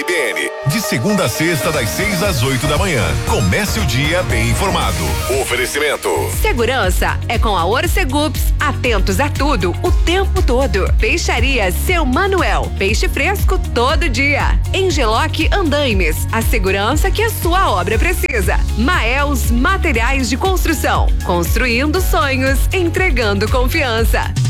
RBN, de segunda a sexta, das 6 às 8 da manhã. Comece o dia bem informado. Oferecimento. Segurança é com a Orcegups. Atentos a tudo, o tempo todo. Peixaria Seu Manuel. Peixe fresco todo dia. Engeloc Andaimes. A segurança que a sua obra precisa. Maels Materiais de Construção. Construindo sonhos, entregando confiança.